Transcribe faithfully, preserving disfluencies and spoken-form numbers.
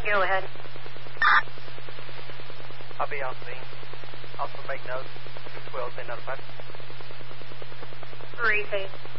Go ahead. I'll be on scene. Also make note. two twelve been notified. Three, phase.